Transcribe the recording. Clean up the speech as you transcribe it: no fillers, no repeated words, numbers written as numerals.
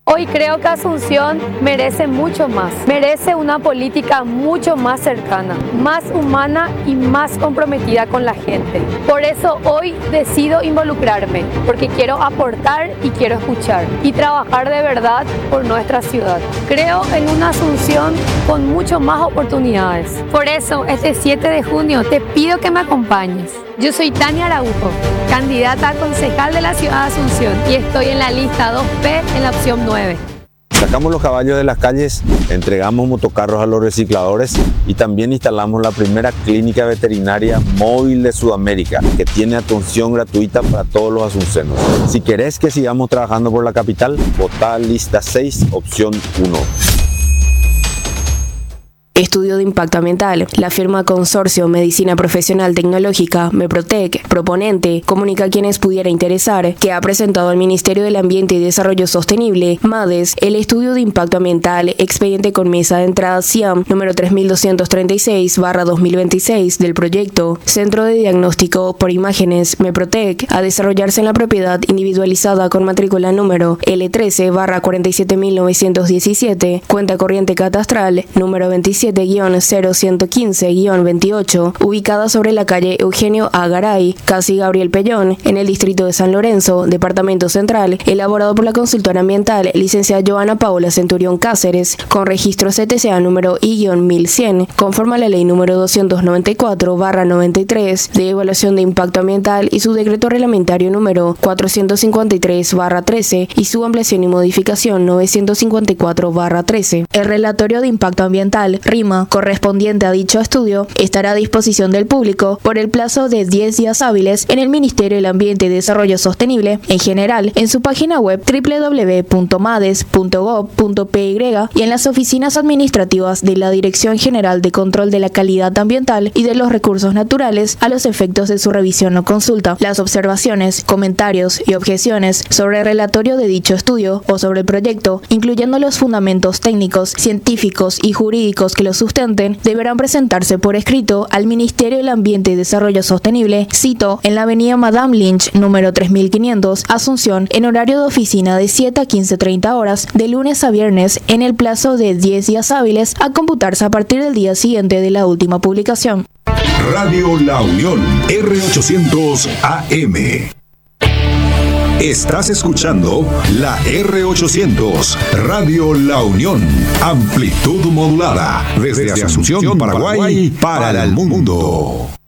Hoy creo que Asunción merece mucho más. Merece una política mucho más cercana, más humana y más comprometida con la gente. Por eso hoy decido involucrarme, porque quiero aportar y quiero escuchar y trabajar de verdad por nuestra ciudad. Creo en una Asunción con mucho más oportunidades. Por eso, este 7 de junio te pido que me acompañes. Yo soy Tania Araujo, candidata a concejal de la ciudad de Asunción y estoy en la lista 2P en la opción 9. Sacamos los caballos de las calles, entregamos motocarros a los recicladores y también instalamos la primera clínica veterinaria móvil de Sudamérica que tiene atención gratuita para todos los asuncenos. Si querés que sigamos trabajando por la capital, votá lista 6, opción 1. Estudio de impacto ambiental. La firma Consorcio Medicina Profesional Tecnológica, MEPROTEC, proponente, comunica a quienes pudiera interesar que ha presentado al Ministerio del Ambiente y Desarrollo Sostenible, MADES, el estudio de impacto ambiental, expediente con mesa de entrada CIAM número 3236/2026 del proyecto Centro de Diagnóstico por Imágenes MEPROTEC, a desarrollarse en la propiedad individualizada con matrícula número L13/47917, cuenta corriente catastral número 27-0115-28, ubicada sobre la calle Eugenio A. Garay, casi Gabriel Pellón, en el distrito de San Lorenzo, departamento central, elaborado por la consultora ambiental licenciada Joana Paola Centurión Cáceres, con registro CTCA número I-1100, conforme a la ley número 294/93 de evaluación de impacto ambiental y su decreto reglamentario número 453/13 y su ampliación y modificación 954/13. El relatorio de impacto ambiental correspondiente a dicho estudio estará a disposición del público por el plazo de 10 días hábiles en el Ministerio del Ambiente y Desarrollo Sostenible, en general, en su página web www.mades.gov.py y en las oficinas administrativas de la Dirección General de Control de la Calidad Ambiental y de los Recursos Naturales a los efectos de su revisión o consulta. Las observaciones, comentarios y objeciones sobre el relatorio de dicho estudio o sobre el proyecto, incluyendo los fundamentos técnicos, científicos y jurídicos que lo sustenten, deberán presentarse por escrito al Ministerio del Ambiente y Desarrollo Sostenible, cito, en la avenida Madame Lynch, número 3500, Asunción, en horario de oficina de 7 a 15:30 horas, de lunes a viernes, en el plazo de 10 días hábiles, a computarse a partir del día siguiente de la última publicación. Radio La Unión, R800 AM. Estás escuchando la R800, Radio La Unión, amplitud modulada, desde Asunción, Paraguay, para el mundo.